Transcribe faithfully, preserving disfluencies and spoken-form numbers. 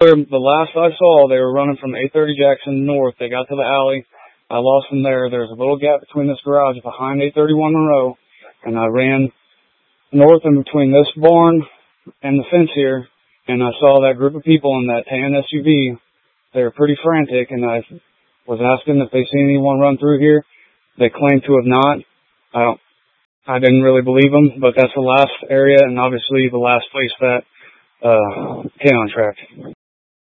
The last I saw, they were running from eight thirty Jackson north. They got to the alley. I lost them there. There's a little gap between this garage behind eight thirty-one Monroe, and I ran north in between this barn and the fence here, and I saw that group of people in that tan S U V. They were pretty frantic, and I was asking if they seen anyone run through here. They claimed to have not. I don't. I didn't really believe them, but that's the last area, and obviously the last place that uh, canine tracked.